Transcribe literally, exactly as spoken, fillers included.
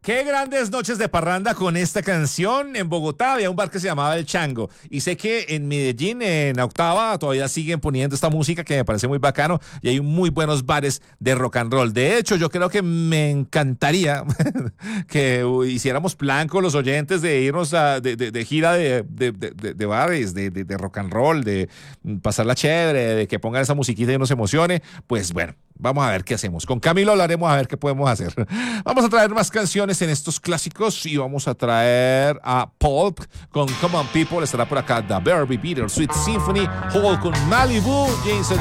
Qué grandes noches de parranda con esta canción. En Bogotá había un bar que se llamaba El Chango. Y sé que en Medellín, en Octava, todavía siguen poniendo esta música que me parece muy bacano. Y hay muy buenos bares de rock and roll. De hecho, yo creo que me encantaría que hiciéramos plan con los oyentes de irnos a, de, de, de gira de, de, de, de bares, de, de, de rock and roll, de pasarla chévere, de que pongan esa musiquita y uno se emocione. Pues bueno, vamos a ver qué hacemos. Con Camilo hablaremos a ver qué podemos hacer. Vamos a traer más canciones en estos clásicos y vamos a traer a Pulp con Come On People. Estará por acá The Very Bitter Sweet Symphony, Hall con Malibu, James